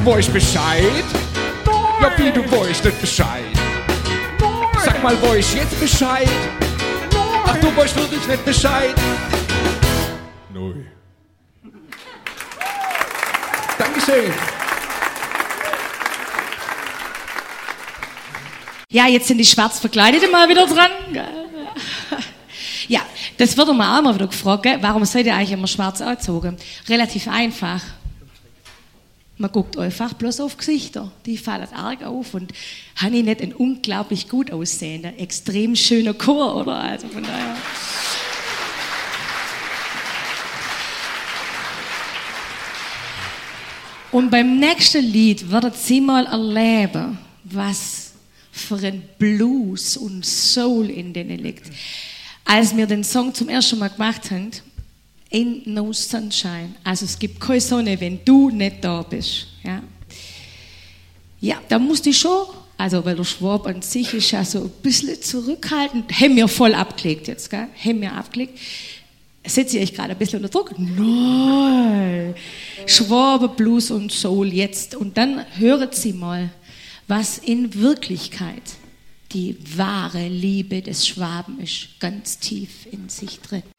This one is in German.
weißt Bescheid? Ja, wie, du weißt nicht Bescheid? Sag mal, weißt jetzt Bescheid? Ach, du weißt wirklich nicht Bescheid? Nein. Dankeschön. Ja, jetzt sind die schwarz Verkleideten mal wieder dran. Ja, das wird mir auch immer wieder gefragt, warum seid ihr eigentlich immer schwarz angezogen? Relativ einfach. Man guckt einfach bloß auf Gesichter, die fallen arg auf und habe ich nicht einen unglaublich gut aussehender, extrem schöner Chor, oder? Also von daher. Und beim nächsten Lied werdet ihr mal erleben, was für ein Blues und Soul in denen liegt. Als wir den Song zum ersten Mal gemacht haben, Ain't no sunshine. Also es gibt keine Sonne, wenn du nicht da bist. Ja, ja, da musste ich schon, also weil der Schwab an sich ist ja so ein bisschen zurückhaltend, haben wir voll abgelegt jetzt, gell? Haben wir abgelegt. Setzt ihr euch gerade ein bisschen unter Druck? Nein. Schwabe, Blues und Soul jetzt. Und dann hören Sie mal, was in Wirklichkeit die wahre Liebe des Schwaben ist, ganz tief in sich drin.